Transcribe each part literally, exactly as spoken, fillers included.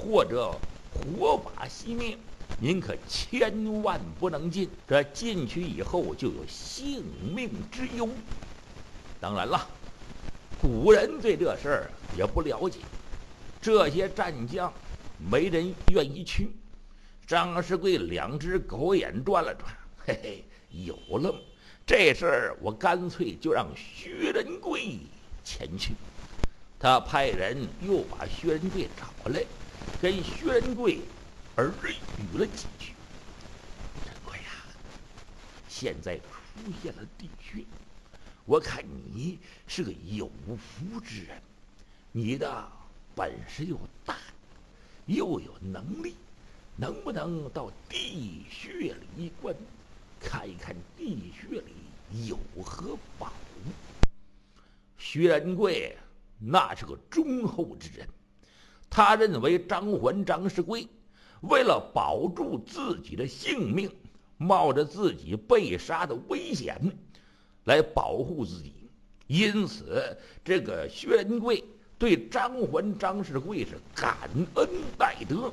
或者火把熄灭，您可千万不能进。这进去以后就有性命之忧。当然了，古人对这事儿也不了解，这些战将没人愿意去。张世贵两只狗眼转了转，嘿嘿，有了，这事儿我干脆就让薛仁贵前去。他派人又把薛仁贵找来，跟薛仁贵耳语了几句。仁贵呀，现在出现了地穴，我看你是个有福之人，你的本事又大，又有能力，能不能到地穴里一观，看一看地穴里有何宝物？薛仁贵那是个忠厚之人，他认为张环、张世贵为了保住自己的性命，冒着自己被杀的危险来保护自己，因此这个薛仁贵对张环、张世贵是感恩戴德。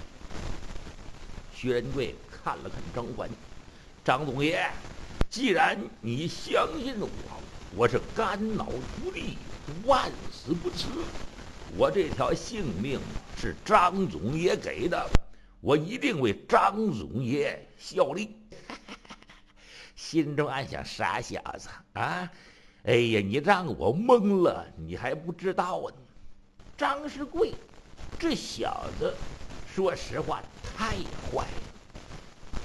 薛仁贵看了看张环，张总爷，既然你相信我，我是肝脑涂地，万死不辞。我这条性命是张总爷给的，我一定为张总爷效力。心中暗想，傻小子啊！哎呀，你让我懵了，你还不知道啊？张世贵这小子说实话太坏了，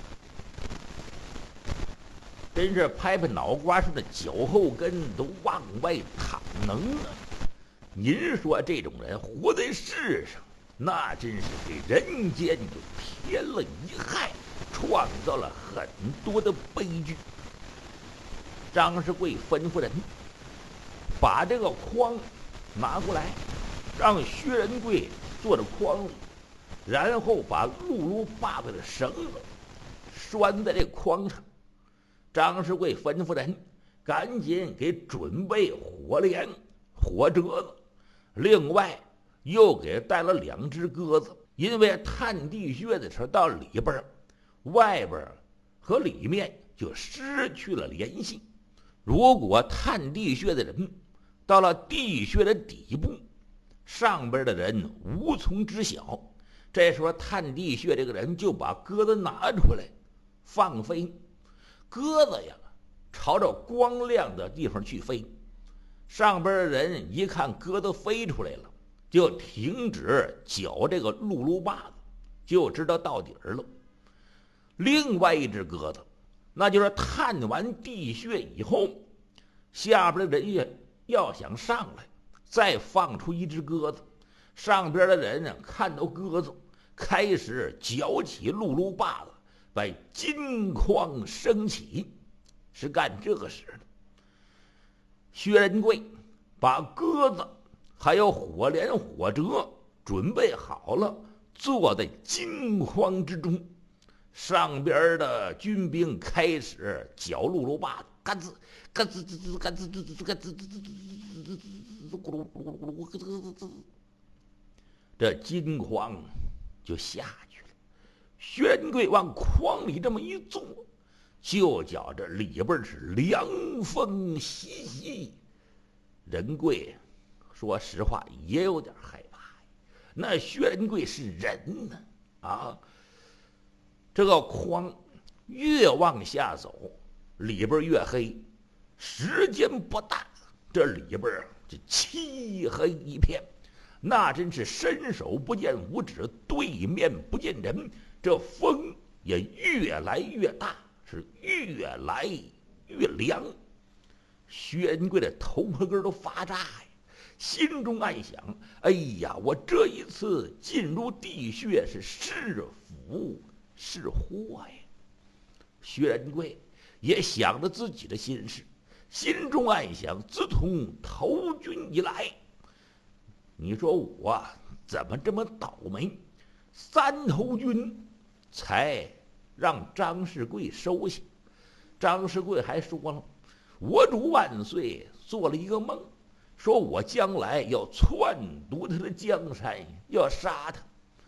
真是拍拍脑瓜上的脚后跟都往外淌能啊！您说这种人活在世上，那真是给人间就添了一害，创造了很多的悲剧。张世贵吩咐人把这个筐拿过来，让薛仁贵坐着筐里，然后把辘轳把子的绳子拴在这筐上。张世贵吩咐人赶紧给准备火镰、火折子，另外又给带了两只鸽子，因为探地穴的时候到里边，外边和里面就失去了联系。如果探地穴的人到了地穴的底部，上边的人无从知晓，这时候探地穴这个人就把鸽子拿出来放飞，鸽子呀朝着光亮的地方去飞，上边的人一看鸽子飞出来了，就停止搅这个辘轳把子，就知道到底儿了。另外一只鸽子，那就是探完地穴以后，下边的人也要想上来，再放出一只鸽子，上边的人呢看到鸽子，开始搅起辘轳把子，把金筐升起，是干这个事的。薛仁贵把鸽子还有火镰、火折准备好了，坐在金筐之中。上边的军兵开始搅辘轳把子，嘎吱嘎吱吱吱嘎吱吱吱嘎吱吱吱吱吱咕噜咕噜咕噜咕噜，这金筐就下去了。薛仁贵往筐里这么一坐，就觉着里边是凉风习习。仁贵说实话也有点害怕，那薛仁贵是人呢啊！这个筐越往下走，里边越黑，时间不大，这里边这漆黑一片，那真是伸手不见五指，对面不见人。这风也越来越大，是越来越凉。薛仁贵的头发根都发炸呀，心中暗想：哎呀，我这一次进入地穴是是福是祸呀！薛仁贵也想着自己的心事，心中暗想：自从投军以来，你说我怎么这么倒霉？三头军才让张世贵收下。张世贵还说了：我主万岁做了一个梦，说我将来要篡夺他的江山，要杀他。